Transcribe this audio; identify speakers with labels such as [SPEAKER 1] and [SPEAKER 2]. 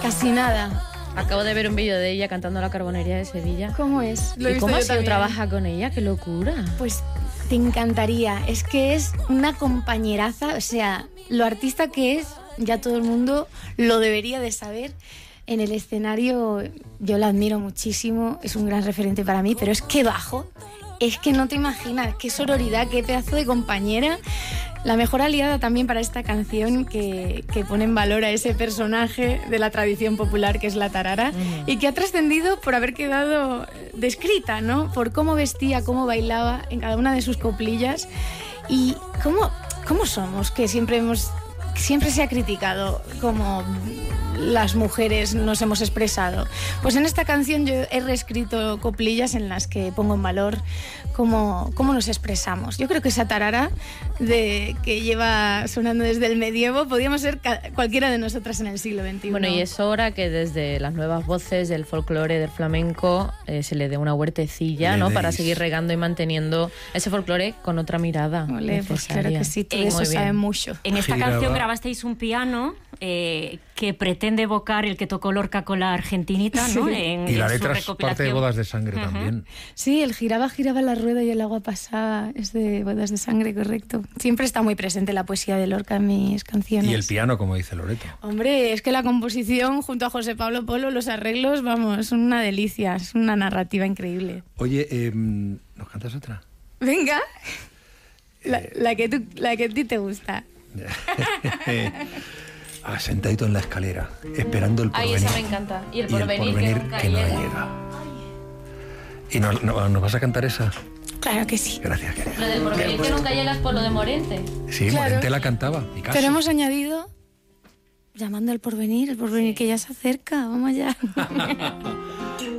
[SPEAKER 1] Casi nada.
[SPEAKER 2] Acabo de ver un vídeo de ella cantando La Carbonería de Sevilla.
[SPEAKER 1] ¿Cómo es?
[SPEAKER 2] ¿Y cómo ha sido trabajar con ella? ¡Qué locura!
[SPEAKER 1] Pues te encantaría. Es que es una compañeraza, o sea, lo artista que es, ya todo el mundo lo debería de saber. En el escenario yo la admiro muchísimo, es un gran referente para mí, pero es que bajo, es que no te imaginas, qué sororidad, qué pedazo de compañera. La mejor aliada también para esta canción que pone en valor a ese personaje de la tradición popular que es la tarara y que ha trascendido por haber quedado descrita, ¿no? Por cómo vestía, cómo bailaba en cada una de sus coplillas y cómo somos, que siempre se ha criticado como las mujeres nos hemos expresado. Pues en esta canción yo he reescrito coplillas en las que pongo en valor cómo nos expresamos. Yo creo que esa tarara que lleva sonando desde el medievo podríamos ser cualquiera de nosotras en el siglo XXI.
[SPEAKER 2] Bueno, y es hora que desde las nuevas voces del folclore, del flamenco, se le dé una huertecilla, ¿no? Para seguir regando y manteniendo ese folclore con otra mirada.
[SPEAKER 1] Olé, pues claro que sí, todo eso sabe mucho.
[SPEAKER 3] En esta canción grabasteis un piano que pretende evocar el que tocó Lorca con la argentinita, ¿no?
[SPEAKER 4] Y la letra es parte de Bodas de Sangre también.
[SPEAKER 1] Sí, el giraba la rueda y el agua pasaba, es de Bodas de Sangre, correcto. Siempre está muy presente la poesía de Lorca en mis canciones.
[SPEAKER 4] Y el piano, como dice Loreto.
[SPEAKER 1] Hombre, es que la composición junto a José Pablo Polo, los arreglos, vamos, son una delicia, es una narrativa increíble.
[SPEAKER 4] Oye, ¿nos cantas otra?
[SPEAKER 1] Venga, la que a ti te gusta.
[SPEAKER 4] Sentadito en la escalera, esperando el porvenir.
[SPEAKER 2] Ay, esa me encanta. Y el porvenir
[SPEAKER 4] que no llega. ¿Y nos vas a cantar esa?
[SPEAKER 1] Claro que sí.
[SPEAKER 4] Gracias, querida.
[SPEAKER 2] Lo del porvenir que nunca llegas por lo de Morente.
[SPEAKER 4] Sí, claro. Morente la cantaba, Picasso.
[SPEAKER 1] Pero hemos añadido llamando al porvenir, el porvenir que ya se acerca, vamos ya.